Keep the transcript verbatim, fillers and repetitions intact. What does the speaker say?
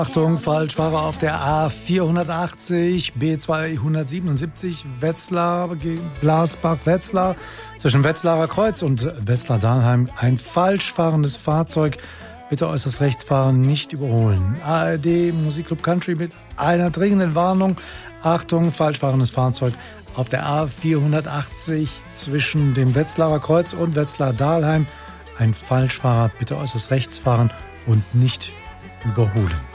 Achtung, Falschfahrer auf der A vierhundertachtzig, B zweihundertsiebenundsiebzig, Wetzlar, Glasbach-Wetzlar, zwischen Wetzlarer Kreuz und Wetzlar-Dahlheim. Ein falsch fahrendes Fahrzeug. Bitte äußerst rechts fahren, nicht überholen. A R D Musikclub Country mit einer dringenden Warnung. Achtung, falsch fahrendes Fahrzeug auf der A vierhundertachtzig zwischen dem Wetzlarer Kreuz und Wetzlar-Dahlheim. Ein Falschfahrer, bitte äußerst rechts fahren und nicht überholen.